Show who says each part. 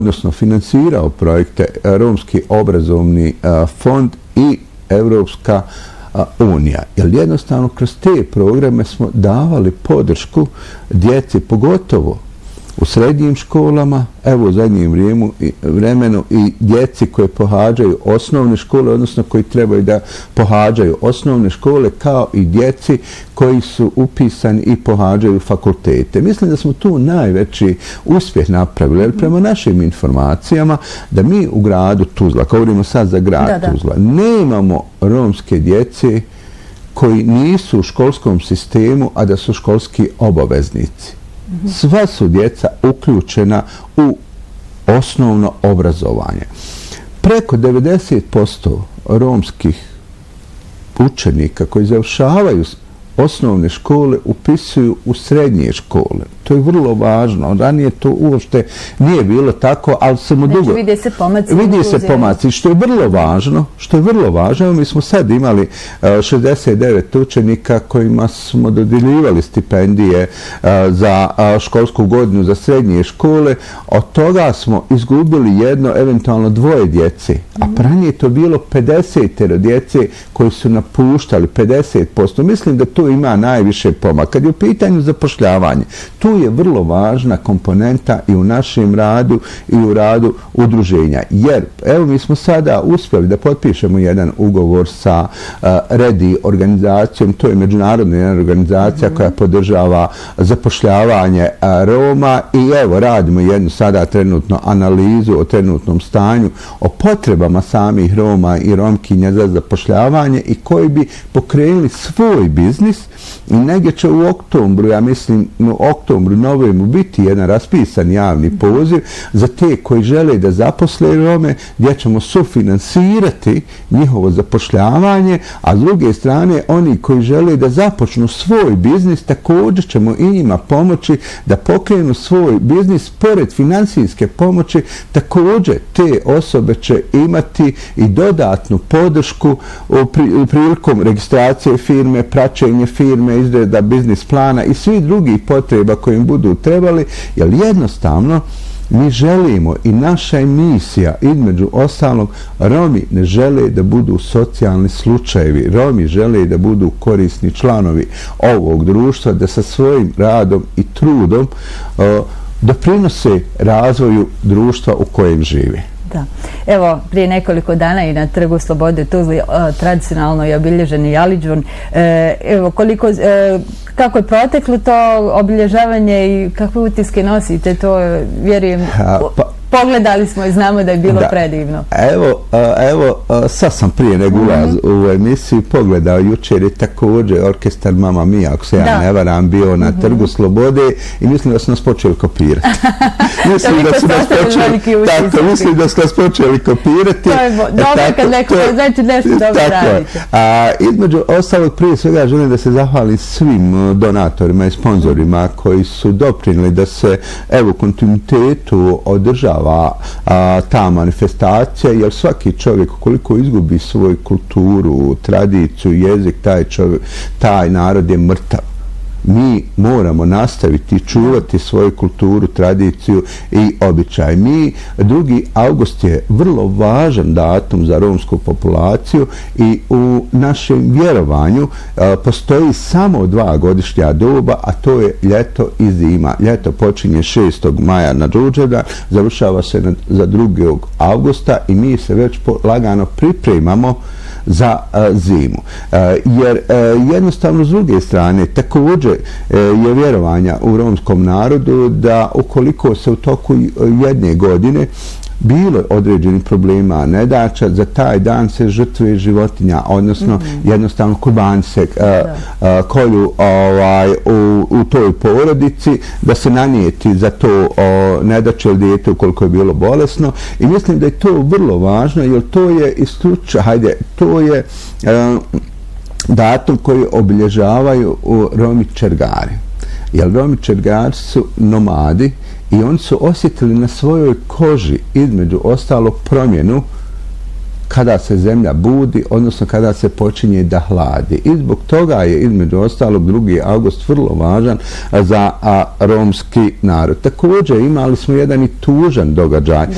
Speaker 1: odnosno finansirao projekte Romski obrazovni fond i Evropska unija. Jer jednostavno kroz te programe smo davali podršku djeci, pogotovo u srednjim školama, evo u zadnjem vremenu i djeci koje pohađaju osnovne škole, odnosno koji trebaju da pohađaju osnovne škole, kao i djeci koji su upisani i pohađaju fakultete. Mislim da smo tu najveći uspjeh napravili, jer prema našim informacijama da mi u gradu Tuzla, govorimo sad za grad Tuzla, nemamo romske djece koji nisu u školskom sistemu, a da su školski obaveznici. Sva su djeca uključena u osnovno obrazovanje. Preko 90% romskih učenika koji završavaju osnovne škole upisuju u srednje škole. To je vrlo važno. Ranije to uopšte nije bilo tako, ali samo dugo...
Speaker 2: Znači vidi se pomaci.
Speaker 1: Vidi se pomaci, što je vrlo važno. Mi smo sad imali 69 učenika kojima smo dodjeljivali stipendije za školsku godinu za srednje škole. Od toga smo izgubili jedno, eventualno dvoje djece. A ranije to bilo 50 djece koji su napuštali, 50%. Mislim da tu ima najviše pomaka. Kad je u pitanju zapošljavanje, tu je vrlo važna komponenta i u našem radu i u radu udruženja. Jer, evo, mi smo sada uspjeli da potpišemo jedan ugovor sa REDI organizacijom, to je međunarodna organizacija koja podržava zapošljavanje Roma i evo, radimo jednu sada trenutno analizu o trenutnom stanju, o potrebama samih Roma i Romkinja za zapošljavanje i koji bi pokrenuli svoj biznis i negdje će u oktobru, ja mislim u oktobru, novembru biti jedan raspisan javni poziv za te koji žele da zaposle Rome, gdje ćemo sufinansirati njihovo zapošljavanje, a s druge strane oni koji žele da započnu svoj biznis, također ćemo i njima pomoći da pokrenu svoj biznis. Pored finansijske pomoći, također te osobe će imati i dodatnu podršku prilikom registracije firme, praćenje firme, izrada biznis plana i svi drugih potreba koje im budu trebali, jer jednostavno mi želimo i naša emisija, između ostalog, Romi ne žele da budu socijalni slučajevi, Romi žele da budu korisni članovi ovog društva, da sa svojim radom i trudom doprinose razvoju društva u kojem žive.
Speaker 2: Da. Evo, prije nekoliko dana i na Trgu Slobode Tuzli tradicionalno je obilježen Jaliđun. Evo, kako je proteklo to obilježavanje i kakve utiske nosite, to vjerujem... Pogledali smo i znamo da je bilo predivno.
Speaker 1: Evo, sad sam prije nego ulaz u emisiju pogledao, jučer je također orkestar Mama Mia, ako se ja ne varam, bio na Trgu Slobode i mislim da su nas počeli kopirati. Mislim da su nas počeli kopirati.
Speaker 2: To je dobro kad neko znači nešto dobro radite.
Speaker 1: Između ostalog, prije svega želim da se zahvalim svim donatorima i sponzorima koji su doprinijeli da se u kontinuitetu održava ta manifestacija, jer svaki čovjek ukoliko izgubi svoju kulturu, tradiciju, jezik, taj narod je mrtav. Mi moramo nastaviti čuvati svoju kulturu, tradiciju i običaj. 2. august je vrlo važan datum za romsku populaciju i u našem vjerovanju postoji samo 2 godišnja doba, a to je ljeto i zima. Ljeto počinje 6. maja na Đurđevdan, završava se za 2. augusta i mi se već lagano pripremamo za zimu. Jer jednostavno s druge strane također je vjerovanja u romskom narodu da ukoliko se u toku jedne godine bilo određeni problema, nedaća, za taj dan se žrtvuje životinja, odnosno jednostavno kurbani se kolju u toj porodici, da se nanijeti za to nedaće ili dijete ukoliko je bilo bolesno. I mislim da je to vrlo važno, jer to je to je datum koji obilježavaju Romi Čergari. Jer Romi Čergari su nomadi i oni su osjetili na svojoj koži između ostalog promjenu kada se zemlja budi, odnosno kada se počinje da hladi. I zbog toga je između ostalog 2. august vrlo važan za romski narod. Također imali smo jedan i tužan događaj